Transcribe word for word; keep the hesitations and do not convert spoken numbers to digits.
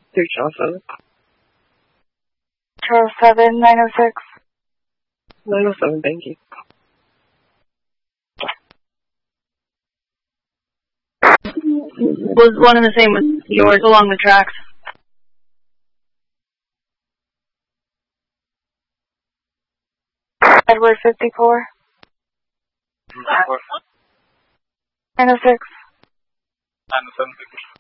Through Charles seven. Charles seven, nine oh six. nine oh seven, thank you. Was one and the same with yours along the tracks? Edward fifty-four. nine oh six. nine oh seven,